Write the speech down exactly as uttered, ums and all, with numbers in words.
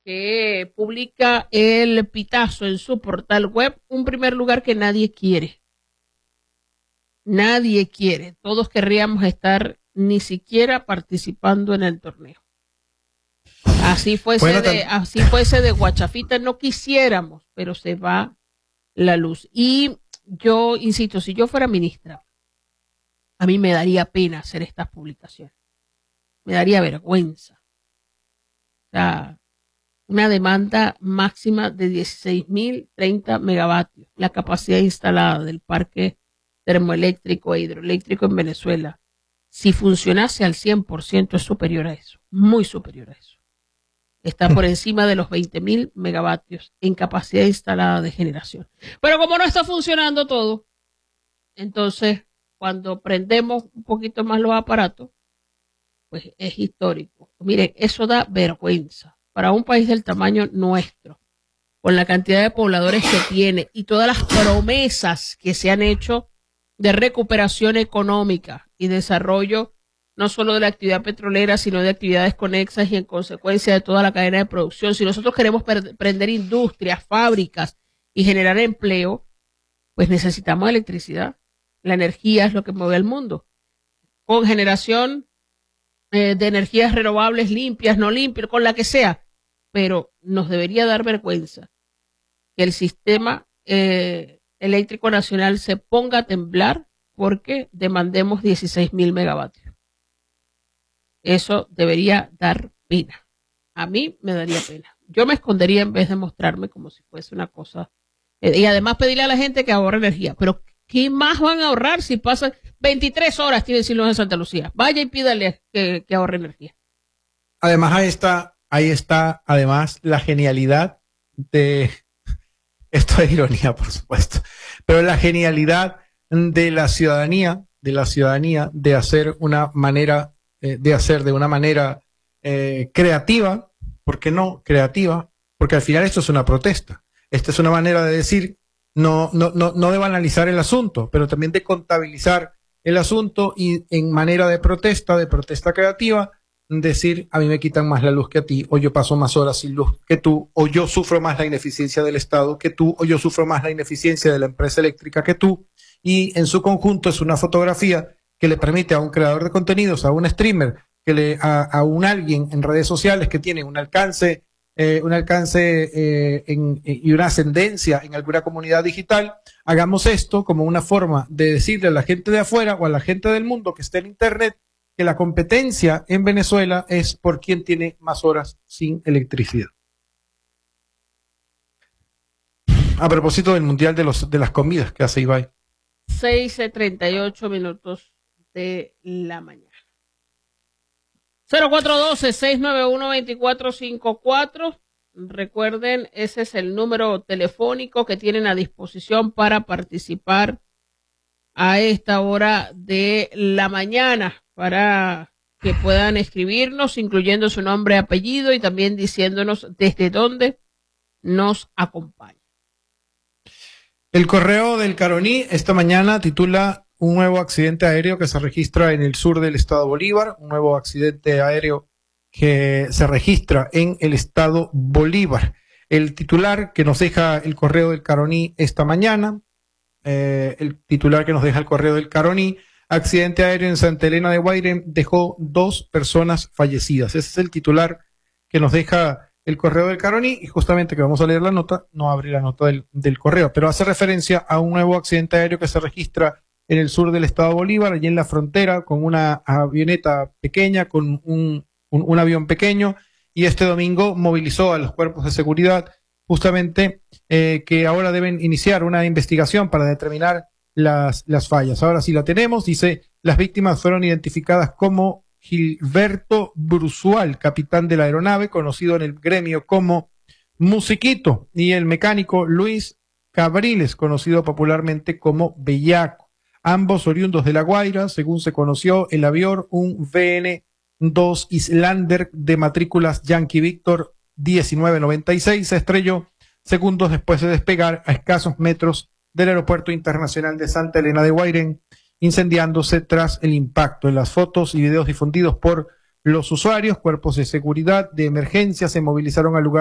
que publica el Pitazo en su portal web, un primer lugar que nadie quiere. Nadie quiere. Todos querríamos estar ni siquiera participando en el torneo. Así fuese, bueno, de, así fuese de guachafita, no quisiéramos, pero se va la luz. Y yo insisto, si yo fuera ministra, a mí me daría pena hacer estas publicaciones. Me daría vergüenza. O sea, una demanda máxima de dieciséis mil treinta megavatios, la capacidad instalada del parque termoeléctrico e hidroeléctrico en Venezuela. Si funcionase al cien por ciento es superior a eso, muy superior a eso. Está por encima de los veinte mil megavatios en capacidad instalada de generación. Pero como no está funcionando todo, entonces cuando prendemos un poquito más los aparatos, pues es histórico. Miren, eso da vergüenza para un país del tamaño nuestro, con la cantidad de pobladores que tiene y todas las promesas que se han hecho de recuperación económica y desarrollo, no solo de la actividad petrolera, sino de actividades conexas y en consecuencia de toda la cadena de producción. Si nosotros queremos prender industrias, fábricas y generar empleo, pues necesitamos electricidad. La energía es lo que mueve al mundo. Con generación eh, de energías renovables limpias, no limpias, con la que sea, pero nos debería dar vergüenza que el sistema eh, eléctrico nacional se ponga a temblar porque demandemos dieciséis mil megavatios. Eso debería dar pena. A mí me daría pena. Yo me escondería en vez de mostrarme como si fuese una cosa. Eh, y además pedirle a la gente que ahorre energía. Pero ¿qué más van a ahorrar si pasan veintitrés horas, tiene Silos en Santa Lucía? Vaya y pídale que, que ahorre energía. Además, ahí está, ahí está, además, la genialidad de... Esto es ironía, por supuesto. Pero la genialidad de la ciudadanía, de la ciudadanía, de hacer una manera... de hacer de una manera eh, creativa, ¿por qué no? Creativa, porque al final esto es una protesta. Esta es una manera de decir, no, no, no, no de banalizar el asunto, pero también de contabilizar el asunto y en manera de protesta, de protesta creativa, decir, a mí me quitan más la luz que a ti, o yo paso más horas sin luz que tú, o yo sufro más la ineficiencia del Estado que tú, o yo sufro más la ineficiencia de la empresa eléctrica que tú, y en su conjunto es una fotografía que le permite a un creador de contenidos, a un streamer, que le, a, a un alguien en redes sociales que tiene un alcance, eh, un alcance eh, en, y una ascendencia en alguna comunidad digital, hagamos esto como una forma de decirle a la gente de afuera o a la gente del mundo que esté en Internet que la competencia en Venezuela es por quien tiene más horas sin electricidad. A propósito del Mundial de, los, de las comidas que hace Ibai. seis y treinta y ocho minutos de la mañana. cero cuatro uno dos, seis nueve uno, dos cuatro cinco cuatro. Recuerden, ese es el número telefónico que tienen a disposición para participar a esta hora de la mañana, para que puedan escribirnos, incluyendo su nombre, apellido y también diciéndonos desde dónde nos acompaña. El Correo del Caroní esta mañana titula un nuevo accidente aéreo que se registra en el sur del estado Bolívar, un nuevo accidente aéreo que se registra en el estado Bolívar. El titular que nos deja el Correo del Caroní esta mañana, eh, el titular que nos deja el Correo del Caroní, accidente aéreo en Santa Elena de Guairén dejó dos personas fallecidas. Ese es el titular que nos deja el Correo del Caroní, y justamente que vamos a leer la nota, no abre la nota del, del correo, pero hace referencia a un nuevo accidente aéreo que se registra en el sur del estado Bolívar, allí en la frontera, con una avioneta pequeña, con un, un, un avión pequeño, y este domingo movilizó a los cuerpos de seguridad, justamente eh, que ahora deben iniciar una investigación para determinar las, las fallas. Ahora sí la tenemos, dice, las víctimas fueron identificadas como Gilberto Brusual, capitán de la aeronave, conocido en el gremio como Musiquito, y el mecánico Luis Cabriles, conocido popularmente como Bellaco. Ambos oriundos de La Guaira, según se conoció, el avión, un V N dos Islander de matrículas Yankee Víctor diecinueve noventa y seis, se estrelló segundos después de despegar a escasos metros del Aeropuerto Internacional de Santa Elena de Guairén, incendiándose tras el impacto. En las fotos y videos difundidos por los usuarios, cuerpos de seguridad de emergencia se movilizaron al lugar